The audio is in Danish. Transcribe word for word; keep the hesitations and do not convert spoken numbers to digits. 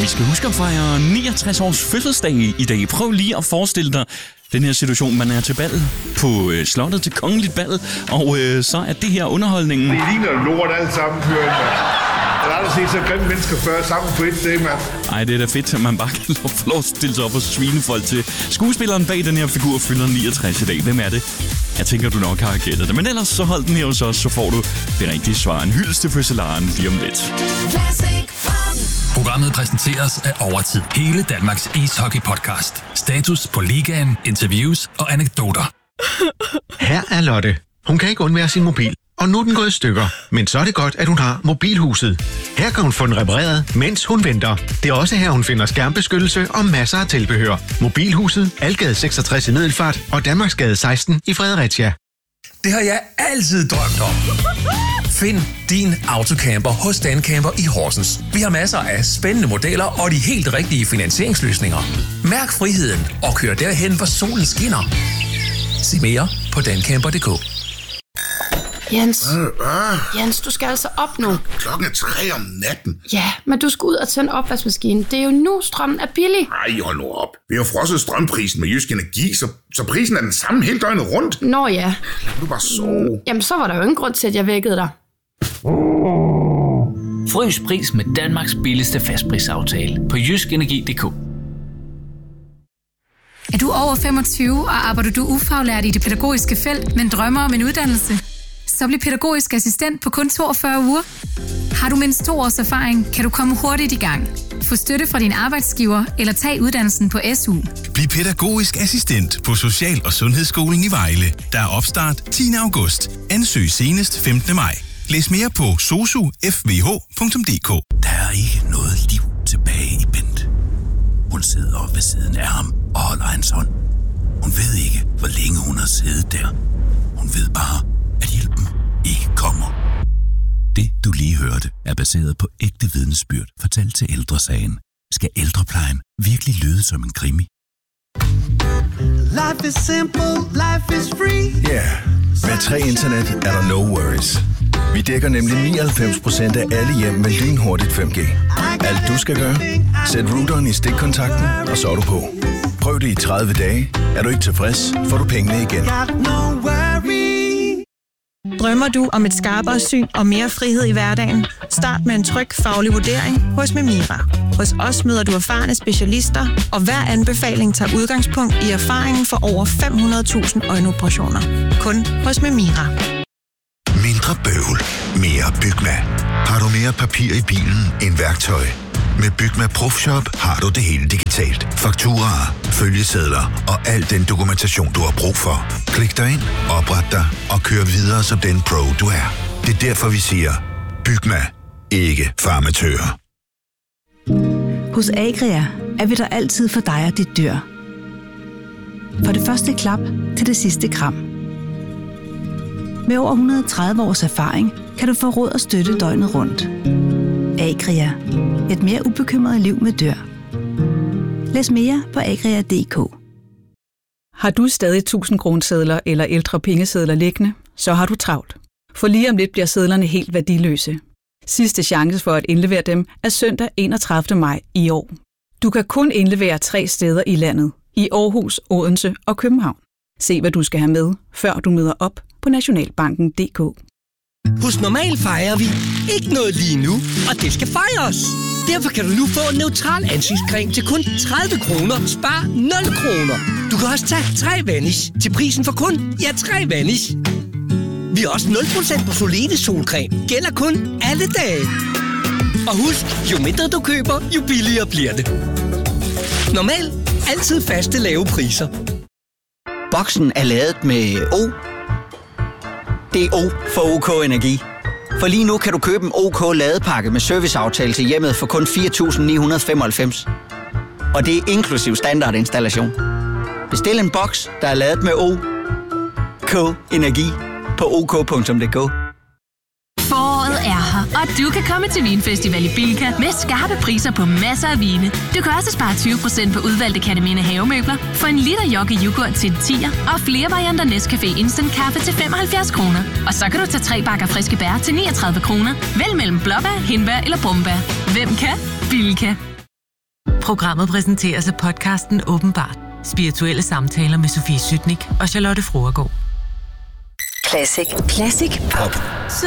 vi skal huske at fejre niogtres års fødselsdag i dag. Prøv lige at forestille dig den her situation. Man er til bal på øh, slottet til kongeligt bal, og øh, så er det her underholdningen. Det ligner lort alt sammen, Bjørn. Jeg har aldrig set så grimme mennesker før sammen på et sted, mand. Ej, det er da fedt, at man bare kan få lov at stille sig op og svine folk til. Skuespilleren bag den her figur fylder niogtres i dag. Hvem er det? Jeg tænker, du nok har gættet det. Men ellers så hold den her hos os, så får du det rigtige svar. En hyldest til fødselaren lige om lidt. Programmet præsenteres af Overtid. Hele Danmarks ishockey-podcast. Status på ligaen, interviews og anekdoter. Her er Lotte. Hun kan ikke undvære sin mobil. Og nu er den gået i stykker. Men så er det godt, at hun har Mobilhuset. Her kan hun få den repareret, mens hun venter. Det er også her, hun finder skærmbeskyttelse og masser af tilbehør. Mobilhuset, Algade seksogtres i Middelfart og Danmarksgade seksten i Fredericia. Det har jeg altid drømt om. Find din autocamper hos Dancamper i Horsens. Vi har masser af spændende modeller og de helt rigtige finansieringsløsninger. Mærk friheden og kør derhen, hvor solen skinner. Se mere på dancamper punktum d k. Jens, Jens, du skal altså op nu. Klokken er tre om natten. Ja, men du skal ud og tænde opvaskemaskinen. Det er jo nu, strømmen er billig. Ej, hold nu op. Vi har frosset strømprisen med Jysk Energi, så, så prisen er den samme hele døgnet rundt. Nå ja. Lad du bare sove. Jamen, så var der jo ingen grund til, at jeg vækkede dig. Frys pris med Danmarks billigste fastprisaftale på jysk energi punktum d k. Er du over femogtyve og arbejder du ufaglært i det pædagogiske felt, men drømmer om en uddannelse? Så bliv pædagogisk assistent på kun toogfyrre uger. Har du mindst to års erfaring, kan du komme hurtigt i gang. Få støtte fra din arbejdsgiver eller tag uddannelsen på S U. Bliv pædagogisk assistent på Social- og Sundhedsskolen i Vejle. Der er opstart tiende august. Ansøg senest femtende maj. Læs mere på sosu f v h punktum d k. Der er ikke noget liv tilbage i Bent. Hun sidder ved siden af ham og holder hans hånd. Hun ved ikke, hvor længe hun har siddet der. Hun ved bare, at hjælpen ikke kommer. Det, du lige hørte, er baseret på ægte vidnesbyrd fortalt til Ældresagen. Skal ældreplejen virkelig lyde som en krimi? Life is simple, life is free. Ja, yeah. Med tre internet er der no worries. Vi dækker nemlig nioghalvfems procent af alle hjem med lynhurtigt fem G. Alt du skal gøre, sæt routeren i stikkontakten, og så er du på. Prøv det i tredive dage. Er du ikke tilfreds, får du pengene igen. Drømmer du om et skarpere syn og mere frihed i hverdagen? Start med en tryg faglig vurdering hos Memira. Hos os møder du erfarne specialister, og hver anbefaling tager udgangspunkt i erfaringen for over fem hundrede tusind øjenoperationer. Kun hos Memira. Mindre bøvl, mere Bygma. Har du mere papir i bilen end værktøj? Med Bygma Profshop har du det hele digitalt. Fakturaer, følgesedler og al den dokumentation, du har brug for. Klik dig ind, opret dig og kør videre som den pro, du er. Det er derfor, vi siger, Bygma, ikke farmatører. Hos Agria er vi der altid for dig og dit dyr. For det første klap til det sidste kram. Med over et hundrede og tredive års erfaring kan du få råd og støtte døgnet rundt. Agria. Et mere ubekymret liv med dyr. Læs mere på agria punktum d k. Har du stadig tusind kronesedler eller ældre pengesedler liggende, så har du travlt. For lige om lidt bliver sedlerne helt værdiløse. Sidste chance for at indlevere dem er søndag enogtredivte maj i år. Du kan kun indlevere tre steder i landet. I Aarhus, Odense og København. Se hvad du skal have med, før du møder op på nationalbanken punktum d k. Hos Normal fejrer vi ikke noget lige nu, og det skal fejres. Derfor kan du nu få en neutral ansigtscreme til kun tredive kroner. Spar nul kroner. Du kan også tage tre Vanish til prisen for kun, ja, tre Vanish. Vi har også nul procent på Solide solcreme. Gælder kun alle dage. Og husk, jo mindre du køber, jo billigere bliver det. Normal. Altid faste lave priser. Boksen er lavet med O. Det er O for OK Energi. For lige nu kan du købe en OK ladepakke med serviceaftale til hjemmet for kun fire tusind ni hundrede femoghalvfems. Og det er inklusiv standardinstallation. Bestil en boks, der er lavet med O. K Energi på ok punktum d k. Foråret er her, og du kan komme til Vinfestival i Bilka med skarpe priser på masser af vine. Du kan også spare tyve procent på udvalgte Katamine havemøbler, få en liter Jockey yoghurt til en tier og flere varianter Nescafé Instant Kaffe til femoghalvfjerds kroner. Og så kan du tage tre bakker friske bær til niogtredive kroner. Vælg mellem blåbær, hindbær eller brumbær. Hvem kan? Bilka. Programmet præsenteres af podcasten Åbenbart. Spirituelle samtaler med Sofie Sytnik og Charlotte Froergaard. Classic. Classic Pop.